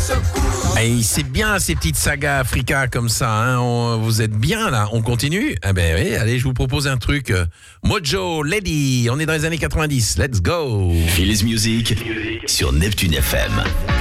Et c'est bien ces petites sagas Africa comme ça, hein. Vous êtes bien là, on continue. Ah ben oui, allez, je vous propose un truc. Mojo, Lady, on est dans les années 90, let's go. Phili's Music sur Neptune FM.